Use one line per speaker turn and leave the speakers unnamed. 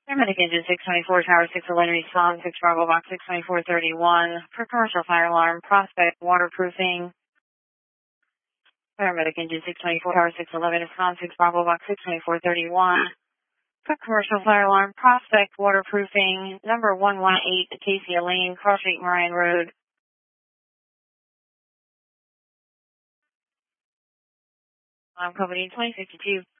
Paramedic Engine 624, Tower 611, respond 6 Bravo Box 62431 for commercial fire alarm, prospect, waterproofing. Paramedic Engine 624, Tower 611, respond 6 Bravo Box 62431 for commercial fire alarm, prospect, waterproofing, number 118, Acacia Lane, Cross Street, Moran Road. Company 2052.